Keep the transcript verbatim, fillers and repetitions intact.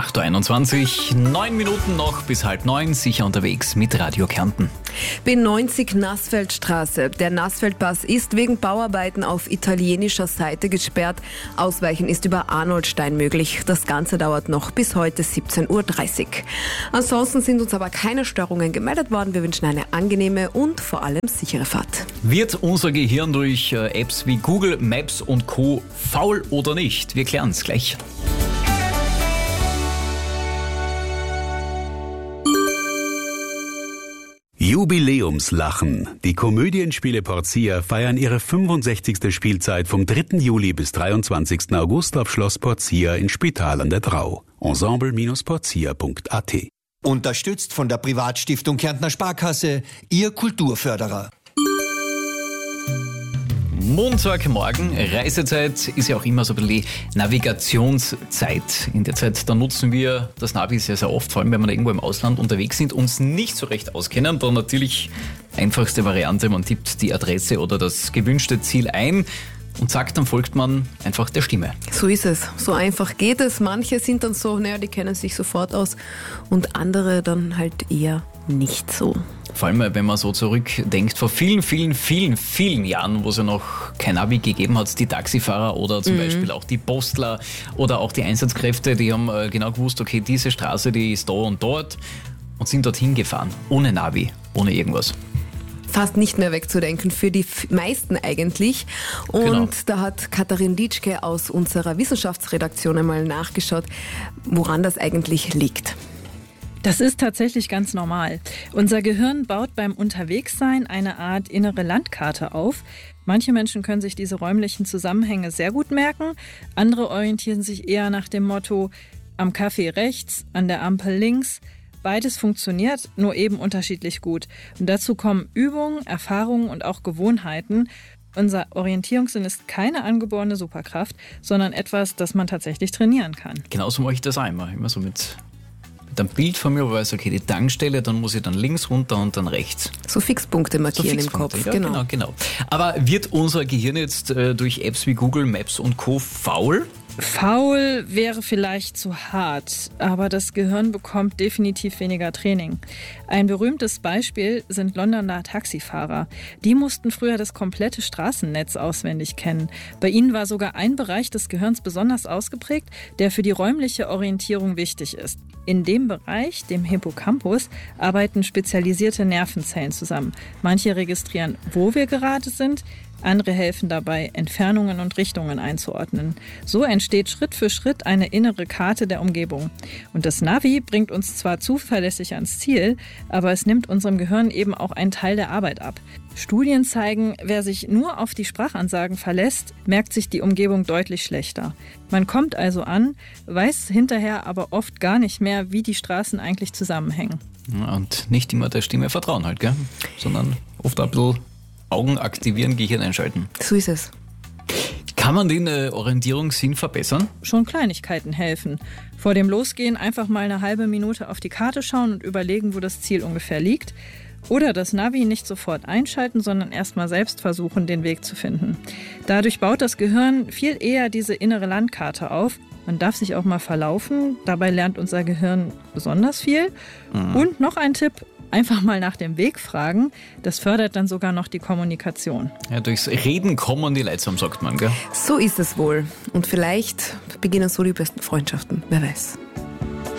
acht Uhr einundzwanzig, neun Minuten noch bis halb neun, sicher unterwegs mit Radio Kärnten. B neunzig Nassfeldstraße. Der Nassfeldpass ist wegen Bauarbeiten auf italienischer Seite gesperrt. Ausweichen ist über Arnoldstein möglich. Das Ganze dauert noch bis heute siebzehn Uhr dreißig. Ansonsten sind uns aber keine Störungen gemeldet worden. Wir wünschen eine angenehme und vor allem sichere Fahrt. Wird unser Gehirn durch äh, Apps wie Google Maps und Co. faul oder nicht? Wir klären es gleich. Jubiläumslachen. Die Komödienspiele Porcia feiern ihre fünfundsechzigste Spielzeit vom dritten Juli bis dreiundzwanzigsten August auf Schloss Porcia in Spital an der Drau. ensemble Porcia punkt a t. Unterstützt von der Privatstiftung Kärntner Sparkasse, Ihr Kulturförderer. Montagmorgen, Reisezeit ist ja auch immer so ein bisschen die Navigationszeit. In der Zeit, da nutzen wir das Navi sehr, sehr oft, vor allem wenn wir irgendwo im Ausland unterwegs sind, uns nicht so recht auskennen. Dann natürlich einfachste Variante, man tippt die Adresse oder das gewünschte Ziel ein und zack, dann folgt man einfach der Stimme. So ist es. So einfach geht es. Manche sind dann so, naja, die kennen sich sofort aus und andere dann halt eher nicht so. Vor allem, wenn man so zurückdenkt, vor vielen, vielen, vielen, vielen Jahren, wo es ja noch kein Navi gegeben hat, die Taxifahrer oder zum mhm. Beispiel auch die Postler oder auch die Einsatzkräfte, die haben genau gewusst, okay, diese Straße, die ist da und dort und sind dorthin gefahren. Ohne Navi, ohne irgendwas. Fast nicht mehr wegzudenken, für die meisten eigentlich. Und genau. Da hat Katharin Ditschke aus unserer Wissenschaftsredaktion einmal nachgeschaut, woran das eigentlich liegt. Das ist tatsächlich ganz normal. Unser Gehirn baut beim Unterwegssein eine Art innere Landkarte auf. Manche Menschen können sich diese räumlichen Zusammenhänge sehr gut merken. Andere orientieren sich eher nach dem Motto, am Café rechts, an der Ampel links. Beides funktioniert, nur eben unterschiedlich gut. Und dazu kommen Übungen, Erfahrungen und auch Gewohnheiten. Unser Orientierungssinn ist keine angeborene Superkraft, sondern etwas, das man tatsächlich trainieren kann. Genauso mache ich das auch immer. Immer so mit... ein Bild von mir, wo ich weiß, okay, die Tankstelle, dann muss ich dann links runter und dann rechts. So Fixpunkte markieren so Fixpunkte, im Kopf. Ja, genau. genau, genau. Aber wird unser Gehirn jetzt äh, durch Apps wie Google Maps und Co. faul? Faul wäre vielleicht zu hart, aber das Gehirn bekommt definitiv weniger Training. Ein berühmtes Beispiel sind Londoner Taxifahrer. Die mussten früher das komplette Straßennetz auswendig kennen. Bei ihnen war sogar ein Bereich des Gehirns besonders ausgeprägt, der für die räumliche Orientierung wichtig ist. In dem Bereich, dem Hippocampus, arbeiten spezialisierte Nervenzellen zusammen. Manche registrieren, wo wir gerade sind, andere helfen dabei, Entfernungen und Richtungen einzuordnen. So entsteht Schritt für Schritt eine innere Karte der Umgebung. Und das Navi bringt uns zwar zuverlässig ans Ziel, aber es nimmt unserem Gehirn eben auch einen Teil der Arbeit ab. Studien zeigen, wer sich nur auf die Sprachansagen verlässt, merkt sich die Umgebung deutlich schlechter. Man kommt also an, weiß hinterher aber oft gar nicht mehr, wie die Straßen eigentlich zusammenhängen. Und nicht immer der Stimme vertrauen halt, gell? Sondern oft ein bisschen Augen aktivieren, Gehirn einschalten. So ist es. Kann man den äh, Orientierungssinn verbessern? Schon Kleinigkeiten helfen. Vor dem Losgehen einfach mal eine halbe Minute auf die Karte schauen und überlegen, wo das Ziel ungefähr liegt. Oder das Navi nicht sofort einschalten, sondern erst mal selbst versuchen, den Weg zu finden. Dadurch baut das Gehirn viel eher diese innere Landkarte auf. Man darf sich auch mal verlaufen. Dabei lernt unser Gehirn besonders viel. Mhm. Und noch ein Tipp: einfach mal nach dem Weg fragen. Das fördert dann sogar noch die Kommunikation. Ja, durchs Reden kommen die Leute zusammen, sagt man, gell? So ist es wohl. Und vielleicht beginnen so die besten Freundschaften. Wer weiß.